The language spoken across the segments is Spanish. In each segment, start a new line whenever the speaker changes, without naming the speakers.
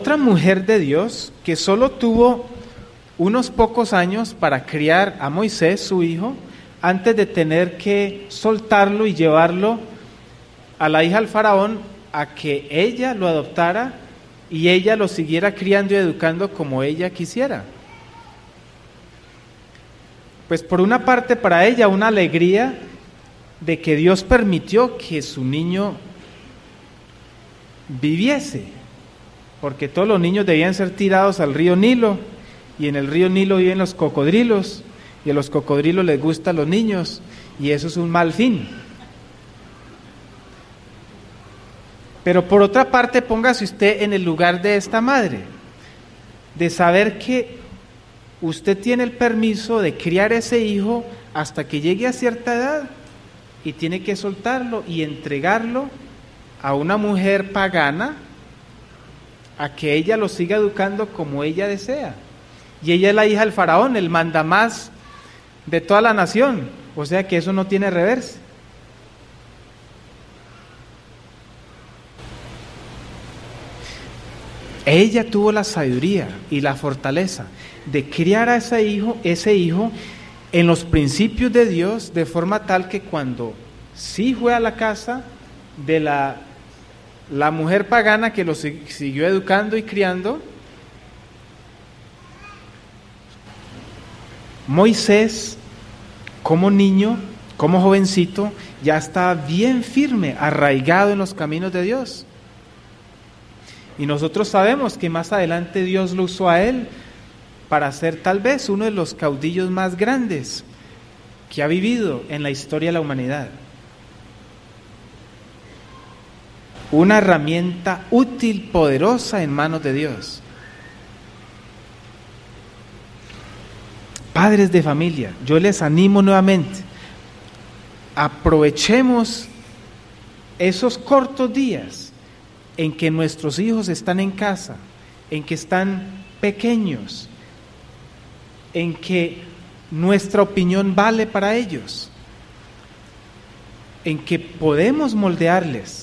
otra mujer de Dios que solo tuvo unos pocos años para criar a Moisés, su hijo, antes de tener que soltarlo y llevarlo a la hija del faraón a que ella lo adoptara y ella lo siguiera criando y educando como ella quisiera. Pues por una parte para ella una alegría de que Dios permitió que su niño viviese, porque todos los niños debían ser tirados al río Nilo, y en el río Nilo viven los cocodrilos, y a los cocodrilos les gustan los niños, y eso es un mal fin. Pero por otra parte, póngase usted en el lugar de esta madre, de saber que usted tiene el permiso de criar ese hijo hasta que llegue a cierta edad, y tiene que soltarlo y entregarlo a una mujer pagana, a que ella lo siga educando como ella desea. Y ella es la hija del faraón, el mandamás de toda la nación, o sea que eso no tiene reversa. Ella tuvo la sabiduría y la fortaleza de criar a ese hijo en los principios de Dios, de forma tal que cuando sí fue a la casa de la mujer pagana que lo siguió educando y criando, Moisés, como niño, como jovencito, ya estaba bien firme, arraigado en los caminos de Dios. Y nosotros sabemos que más adelante Dios lo usó a él para ser tal vez uno de los caudillos más grandes que ha vivido en la historia de la humanidad. Una herramienta útil, poderosa en manos de Dios. Padres de familia, yo les animo nuevamente, aprovechemos esos cortos días en que nuestros hijos están en casa, en que están pequeños, en que nuestra opinión vale para ellos, en que podemos moldearles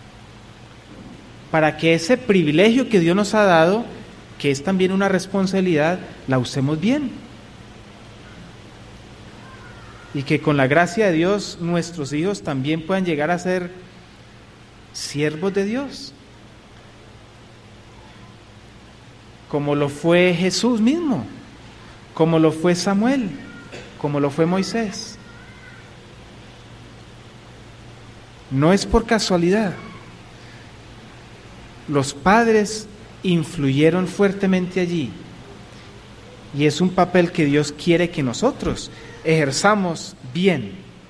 para que ese privilegio que Dios nos ha dado, que es también una responsabilidad, la usemos bien. Y que con la gracia de Dios nuestros hijos también puedan llegar a ser siervos de Dios, como lo fue Jesús mismo, como lo fue Samuel, como lo fue Moisés. No es por casualidad. Los padres influyeron fuertemente allí, y es un papel que Dios quiere que nosotros ejerzamos bien.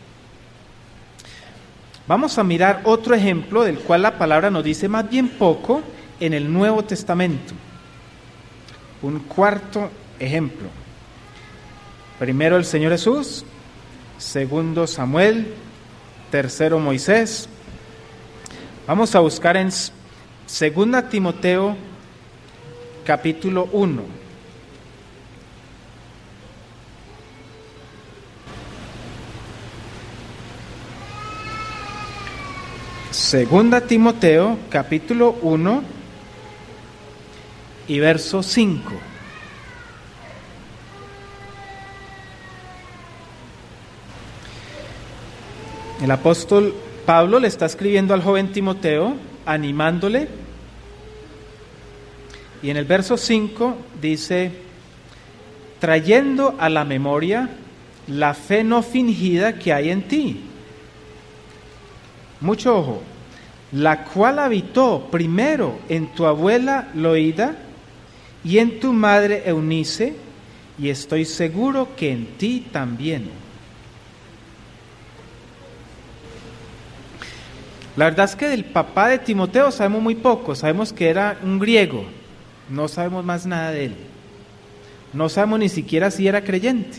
Vamos a mirar otro ejemplo del cual la palabra nos dice más bien poco en el Nuevo Testamento. Un cuarto ejemplo. Primero el Señor Jesús, segundo Samuel, tercero Moisés. Vamos a buscar en 2 Timoteo capítulo 1. Segunda Timoteo capítulo 1 y verso 5. El apóstol Pablo le está escribiendo al joven Timoteo, animándole, y en el verso 5 dice: trayendo a la memoria la fe no fingida que hay en ti. Mucho ojo, la cual habitó primero en tu abuela Loida y en tu madre Eunice, y estoy seguro que en ti también. La verdad es que del papá de Timoteo sabemos muy poco. Sabemos que era un griego, no sabemos más nada de él, no sabemos ni siquiera si era creyente.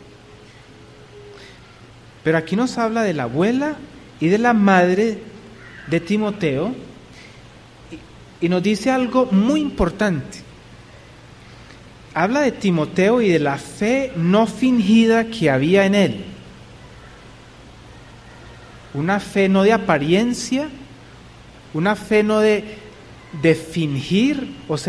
Pero aquí nos habla de la abuela y de la madre de Timoteo, y nos dice algo muy importante. Habla de Timoteo y de la fe no fingida que había en él. Una fe no de apariencia, una fe no de fingir o